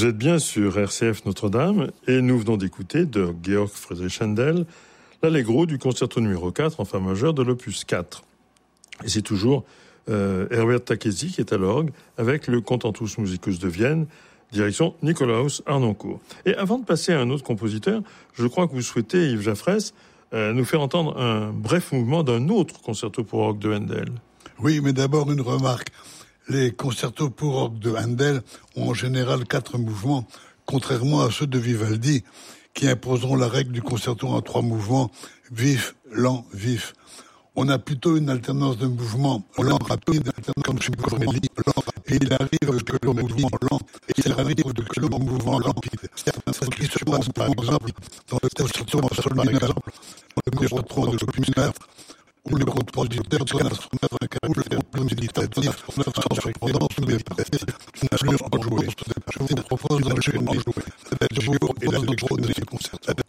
Vous êtes bien sur RCF Notre-Dame et nous venons d'écouter de Georg Friedrich Händel l'Allegro du concerto numéro 4 en fa majeur de l'opus 4. Et c'est toujours Herbert Takesi qui est à l'orgue avec le Contentus Musicus de Vienne, direction Nikolaus Harnoncourt. Et avant de passer à un autre compositeur, je crois que vous souhaitez, Yves Jaffrès, nous faire entendre un bref mouvement d'un autre concerto pour orgue de Händel. Oui, mais d'abord une remarque. Les concertos pour orgue de Händel ont en général 4 mouvements, contrairement à ceux de Vivaldi, qui imposeront la règle du concerto en 3 mouvements, vif, lent, vif. On a plutôt une alternance de mouvements lent, rapide, comme chez Corelli, lent, et il arrive que le mouvement lent, et il arrive que le mouvement rapide. C'est ce qui se passe, par exemple, dans le concerto en sol mineur, dans le concerto de l'opus 9, où le compositeur donne à son œuvre un caractère plus méditatif, sans surprenance ou méditatif, une allure enjouée. Je vous propose d'enchaîner l'Adagio et l'Allegro de ces concertos.